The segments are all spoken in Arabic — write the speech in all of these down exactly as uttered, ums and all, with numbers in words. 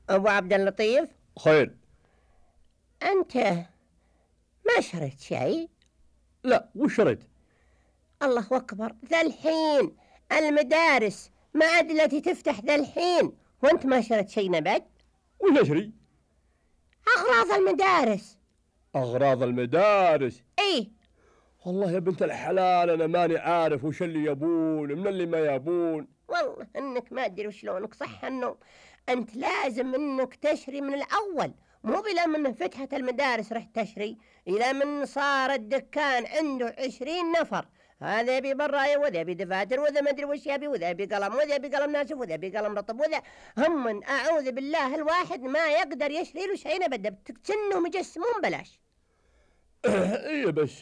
أبو عبد اللطيف، خير. أنت ما شريت شيء؟ لا، وش شريت؟ الله أكبر، ذا الحين المدارس ما عاد التي تفتح ذا الحين وأنت ما شريت شيء نبت؟ وش أشري؟ أغراض المدارس. أغراض المدارس؟ إيه والله يا بنت الحلال أنا ماني عارف وش اللي يبون من اللي ما يبون. والله انك ما ادري وشلونك، صح انه انت لازم انك تشري من الاول، مو بلا من فتحت المدارس رحت تشري، الى من صار الدكان عنده عشرين نفر، هذا يبي برايه وذا يبي دفاتر وذا ما ادري وش يبي وذا يبي قلم وذا يبي قلم ناشف وذا يبي قلم رطب وذا، هم من اعوذ بالله الواحد ما يقدر يشري له شيء ابدا، بتكنهم يجسمون بلاش. ايه بس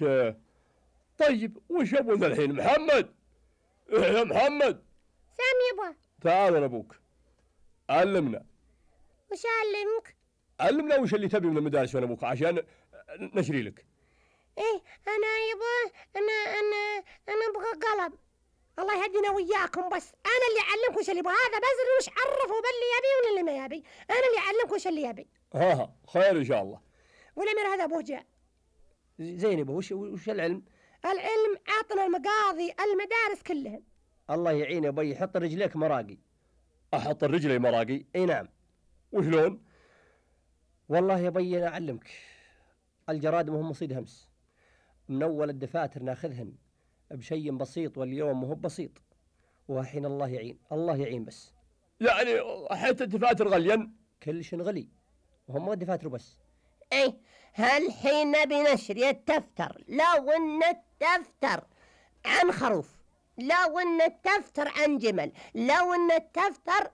طيب وش يبون الحين؟ محمد، يا محمد. سام يبغى. تعال يا ابوك، علمنا. وش اعلمك؟ علمنا وش اللي تبي من المدارس وانا ابوك عشان نشري لك. ايه انا يبغى انا انا انا ابغى قلم. الله يهدينا وياكم، بس انا اللي اعلمكم وش اللي يبغى، هذا بزر وش عرفوا باللي يبي ولا اللي ما يبي، انا اللي اعلمكم وش اللي يبي. ها ها خير ان شاء الله. والامير هذا ابوه جاء. زين يبا، وش وش العلم؟ العلم عطنا المقاضي المدارس كلهن. الله يعين يا بي، حط رجليك مراقي. احط الرجلي مراقي؟ اي نعم. وشلون؟ والله يا بي انا اعلمك، الجراد مهم مصيد همس، من اول الدفاتر ناخذهن بشيء بسيط، واليوم مو بسيط، وحين الله يعين الله يعين بس. يعني حتى الدفاتر غليا؟ كل شيء غلي، وهم الدفاتر بس. ايه هالحين نبي نشري الدفتر، لو ان الدفتر عن خروف، لو ان الدفتر عن جمل، لو ان الدفتر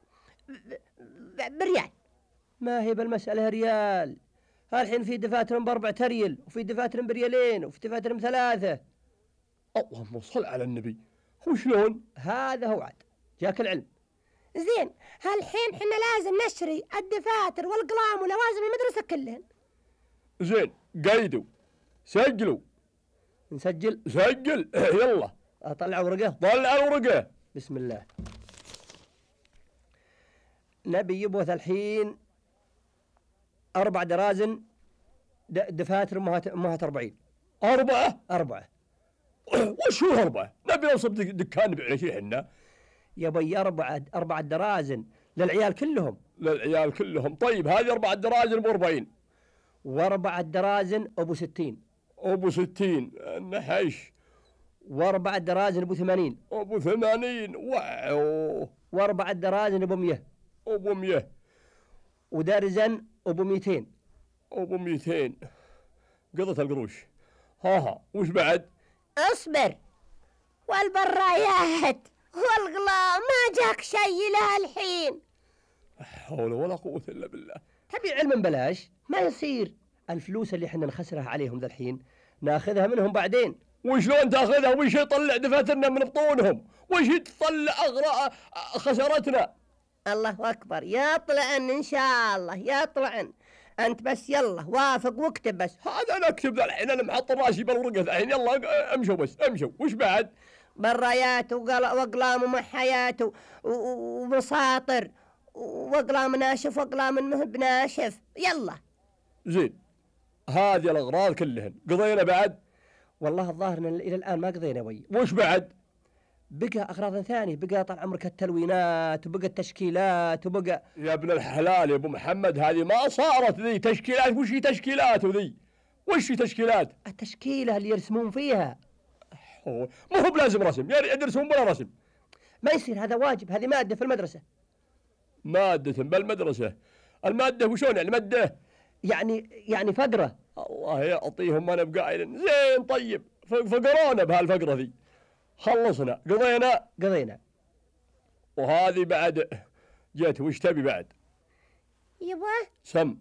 بريال. ما هي بالمسألة ريال، هالحين في دفاتر بأربعة ريال، وفي دفاتر بريالين، وفي دفاتر بثلاثة. اللهم صل على النبي. وشلون؟ هذا هو عاد جاك العلم. زين هالحين حنا لازم نشري الدفاتر والقلام ولوازم المدرسة كلهن. زين قيدوا، سجلوا. نسجل؟ سجل. يلا اطلع ورقة. طلع الورقة. بسم الله. نبي يبوث الحين أربع درازن دفاتر أمهات أربعين. أربعة؟ أربعة. وش هو أربعة؟ نبي نصب دكان بعشي حنا. يبي أربعة أربعة درازن للعيال كلهم. للعيال كلهم؟ طيب هذه أربعة درازن أبو أربعين. وأربعة درازن أبو ستين. أبو ستين نحش. وأربعة درازن أبو ثمانين. أبو ثمانين. واو. وأربعة درازن أبو مية. أبو مية. ودرزن أبو ميتين. أبو ميتين. قضت القروش. ها ها وش بعد؟ اصبر. والبرايات والغلام ما جاك شيء لها الحين. لا حول ولا قوة إلا بالله. تبي علم بلاش؟ ما يصير. الفلوس اللي احنا نخسرها عليهم ذا الحين ناخذها منهم بعدين. وشلون تاخذها؟ وش يطلع دفاترنا من بطونهم؟ وش يطلع أغراء خسارتنا؟ الله أكبر، يطلعن إن شاء الله يطلعن. أنت بس يلا وافق واكتب بس. هذا أنا أكتب ذا الحين، أنا محط راسي بالورقة الحين. يلا امشوا بس امشوا. وش بعد؟ برايات وأقلام ومحيات ومساطر وأقلام ناشف وأقلام مهب ناشف. يلا. زين هذه الأغراض كلهن قضينا بعد؟ والله الظاهر إن إلى الآن ما قضينا وي. وش بعد؟ بقى أغراض ثانية، بقى طال عمرك التلوينات وبقى التشكيلات وبقى. يا ابن الحلال يا أبو محمد، هذه ما صارت ذي تشكيلات. وش هي تشكيلات وذي؟ وش هي تشكيلات؟ التشكيلة اللي يرسمون فيها. ما هو بلازم رسم، يعني يدرسون بلا رسم. ما يصير، هذا واجب، هذه مادة في المدرسة. مادة بالمدرسة؟ المادة وشون يعني مادة؟ يعني يعني فقرة. الله يعطيهم ما نبقى قايلين. زين طيب فقرونا بهالفقرة ذي. خلصنا قضينا. قضينا. وهذه بعد جيت. وش تبي بعد؟ يبا سم.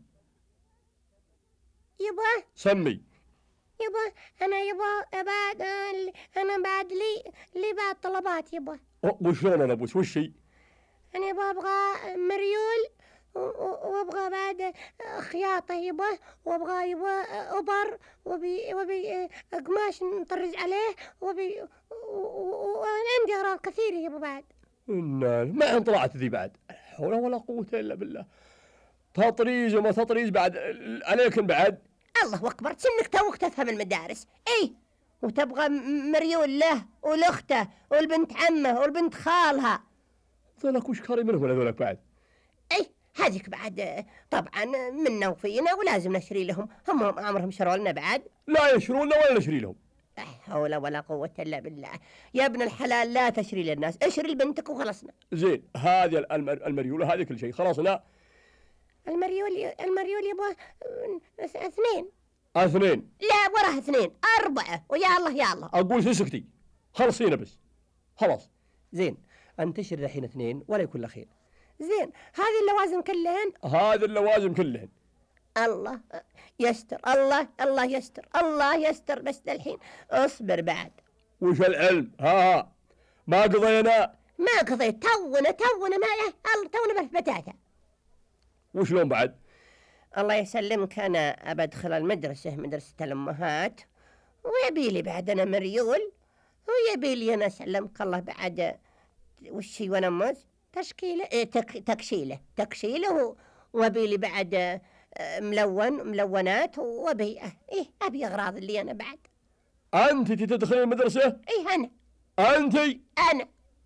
يبا سمي. يبا أنا يبا بعد أنا بعد لي لي بعد طلبات يبا. وشلون أنا بوس؟ وش هي؟ أنا يبا أبغى مريول وابغى بعد خياطة يبا، وابغى يبا أبر وبي وبي قماش نطرز عليه وبي وعندي أغراض كثيرة يبا بعد. إن ما طلعت ذي بعد. حول ولا قوة إلا بالله. تطريز وما تطريز بعد عليكن بعد. الله أكبر، سنك توك تفهم المدارس. إيه، وتبغى مريول له ولأخته والبنت عمه والبنت خالها. ذولك وش كاري منهم ولا ذولك بعد؟ إيه، هذيك بعد طبعا منا وفينا ولازم نشري لهم. هم عمرهم شروا لنا بعد؟ لا يشرون لنا ولا نشري لهم. لا حول ولا قوة إلا بالله. يا ابن الحلال لا تشري للناس، اشري لبنتك وخلصنا. زين، هذه المريولة هذه كل شيء خلاصنا. المريول المريول يبغى اثنين. اثنين؟ لا وراه اثنين، أربعة، ويا الله يا الله. أقول تسكتي، خلصينا بس خلاص. زين، أن تشري الحين اثنين ولا يكون خير. زين، هذه اللوازم كلهن. هذه اللوازم كلهن. الله يستر، الله الله يستر، الله يستر. بس الحين اصبر بعد. وش العلم؟ ها ها ما قضينا. ما قضيت، تونا تونا ما الله تونا بثبتاتها. وشلون بعد؟ الله يسلمك، أنا أبدخل المدرسة، مدرسة الأمهات، ويبي لي بعد أنا مريول، ويبي لي أنا سلمك الله بعد وشي وأنا مز تشكيلة إيه تك تكشيلة تكشيله، ويبي لي بعد ملون ملونات، وأبي إيه أبي أغراض اللي أنا بعد. أنت تدخلين المدرسة؟ إيه أنا. أنت؟ أنا.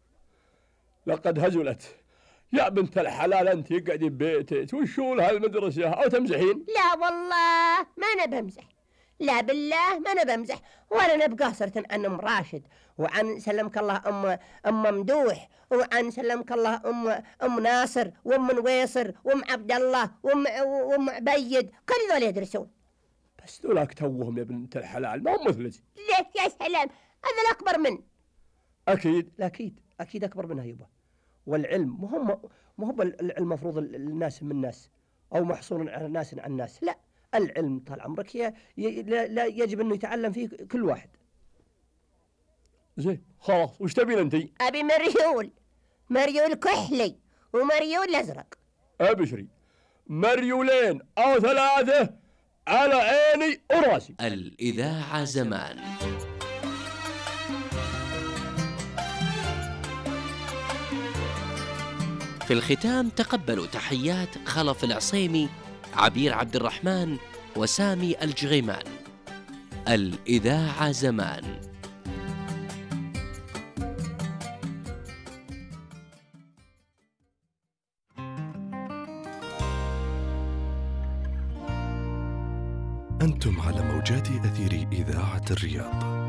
لقد هزلت يا بنت الحلال، أنت قاعدين ببيتك وشو هالمدرسة أو تمزحين؟ لا والله ما أنا بمزح، لا بالله ما أنا بمزح، ولا نبقى صرت عن أم راشد، وعن سلمك الله أم أم ممدوح، وعن سلمك الله أم أم ناصر وأم نويصر وأم عبد الله وأم وأم عبيد، كل ذول يدرسون. بس ذولاك توهم يا بنت الحلال، ما هم مثلك. ليش يا سلام، هذا الأكبر من. أكيد. لا أكيد أكيد أكبر منها يبا. والعلم مهم مهم المفروض الناس من الناس أو محصور على الناس عن الناس. لا، العلم طال عمرك ي... ي... لا يجب أنه يتعلم فيه كل واحد. زين خلاص، وش تبين أنتي؟ أبي مريول، مريول كحلي ومريول أزرق. أبشري مريولين أو ثلاثة على عيني وراسي. الإذاعة زمان. في الختام تقبلوا تحيات خلف العصيمي، عبير عبد الرحمن، وسامي الجغيمان. الإذاعة زمان. أنتم على موجات أثير إذاعة الرياض.